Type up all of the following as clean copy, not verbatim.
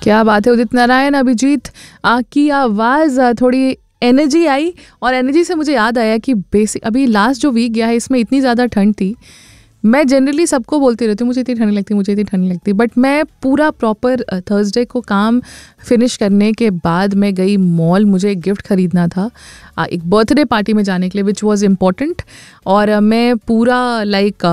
क्या बात है उदित नारायण, अभिजीत की आवाज़ थोड़ी एनर्जी आई, और एनर्जी से मुझे याद आया कि बेसिक अभी लास्ट जो वीक गया है इसमें इतनी ज़्यादा ठंड थी। मैं जनरली सबको बोलती रहती हूँ मुझे इतनी ठंड लगती, मुझे इतनी ठंड लगती, बट मैं पूरा प्रॉपर थर्सडे को काम फिनिश करने के बाद मैं गई मॉल, मुझे एक गिफ्ट ख़रीदना था एक बर्थडे पार्टी में जाने के लिए, विच वॉज इम्पॉर्टेंट। और मैं पूरा लाइक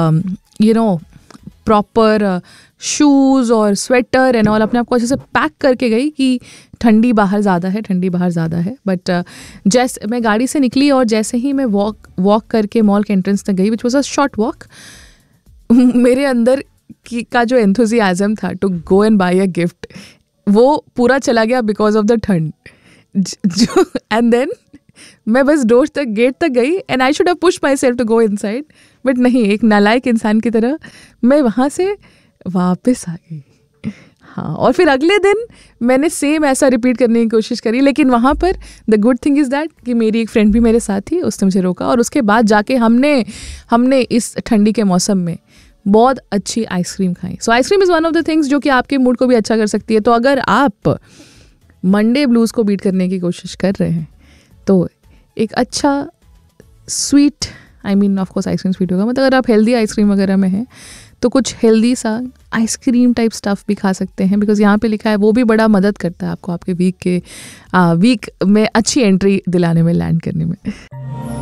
प्रॉपर शूज़ और स्वेटर एंड ऑल अपने आप को अच्छे से पैक करके गई कि ठंडी बाहर ज़्यादा है। बट जैसे मैं गाड़ी से निकली और जैसे ही मैं वॉक करके मॉल के एंट्रेंस तक गई, which was a short walk, मेरे अंदर का जो एंथुजियाज़म था to go and by a gift, वो पूरा चला गया बिकॉज ऑफ द ठंड। एंड देन मैं बस डोर तक, गेट तक गई, and I should have push my self to go inside, but नहीं, एक नालायक इंसान की तरह मैं वहाँ से वापस आ गई। हाँ, और फिर अगले दिन मैंने सेम ऐसा रिपीट करने की कोशिश करी, लेकिन वहाँ पर the good thing is that कि मेरी एक फ्रेंड भी मेरे साथ थी, उसने मुझे रोका, और उसके बाद जाके हमने इस ठंडी के मौसम में बहुत अच्छी आइसक्रीम खाई। सो ice cream is one of the things जो कि आपके मूड को भी अच्छा कर सकती है। तो अगर आप मंडे ब्लूज़ को बीट करने की कोशिश कर रहे हैं तो एक अच्छा sweet, I mean of course ice cream sweet होगा, मतलब अगर आप हेल्दी आइसक्रीम वगैरह में हैं तो कुछ हेल्दी सा आइसक्रीम टाइप स्टफ़ भी खा सकते हैं, बिकॉज़ यहाँ पे लिखा है वो भी बड़ा मदद करता है आपको आपके वीक में अच्छी एंट्री दिलाने में, लैंड करने में।